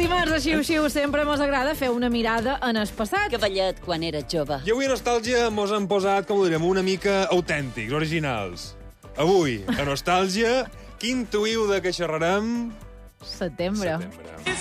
dimarts, així, sempre mos agrada fer una mirada en el passat. Cavallet, quan eres jove. I avui a Nostàlgia mos han posat, com ho direm, una mica autèntics, originals. Avui, a Nostàlgia, quin intuïu de què xerrarem? Setembre. Setembre.